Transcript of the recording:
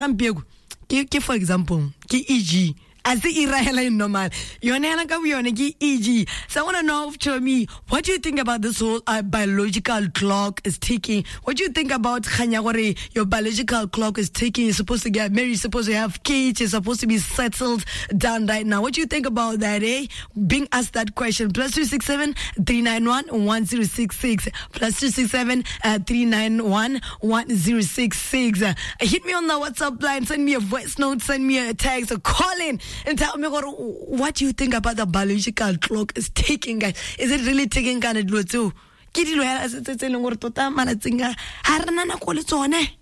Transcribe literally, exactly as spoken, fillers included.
Ampiego ke ke for example ke E G as the irahela in normal yonela ka buyone ke E G. So I want to know to me, what do you think about this whole uh, biological clock is ticking? What do you think about khanya gore your biological clock is ticking? You're supposed to get married, you're supposed to have kids, you're supposed to be settled down right now. What do you think about that, eh? Being asked that question. Plus two six seven three nine one one zero six six. Plus two six seven three nine one one zero six six. Uh, hit me on the WhatsApp line, send me a voice note, send me a text, or call in and tell me what do you think about the biological clock is ticking, guys. Is it really ticking? Can it do too? Ke dilo ya se tse leng gore tota mana tsinga ha rena na go le tsone.